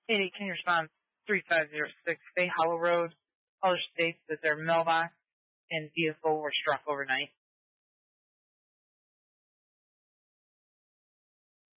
88 can you respond 3506 Bay Hollow Road. Caller states that their mailbox and vehicle were struck overnight.